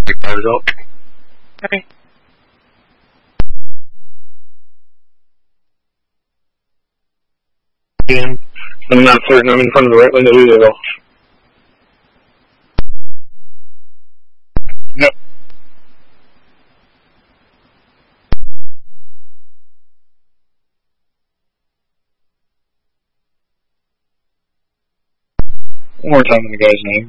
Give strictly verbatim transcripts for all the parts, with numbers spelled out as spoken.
Result. Okay. And I'm not certain I'm in front of the right window either, though. Yep. One more time on the guy's name.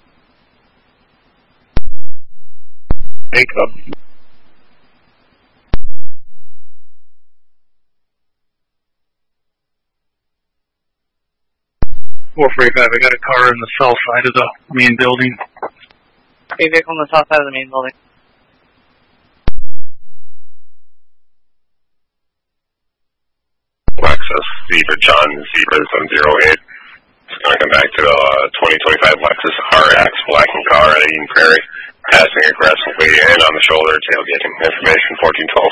Jacob. four forty-five, I got a car on the south side of the main building. A vehicle on the south side of the main building. Lexus Zebra John Zebra seven zero eight. It's going to come back to a twenty twenty-five Lexus R X blackened car at Eden Prairie. Passing aggressively and on the shoulder, tailgating. Information fourteen twelve.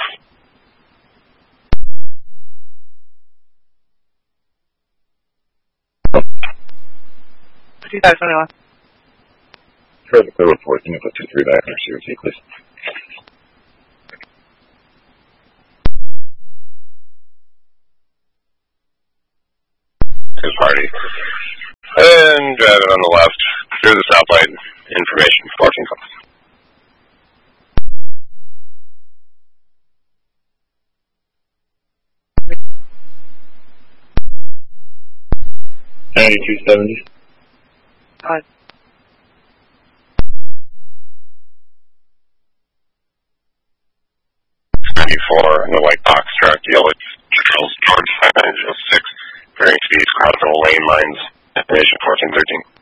two five seven one. Further clear report, can you put two three back in our C R T, please? His party. And driving on the left, through the stoplight, information fourteen twelve. ninety-two seventy. Five. ninety-four in the white box truck, yellow Charles George five nine zero six, varying speeds, crossing lane lines, information fourteen thirteen.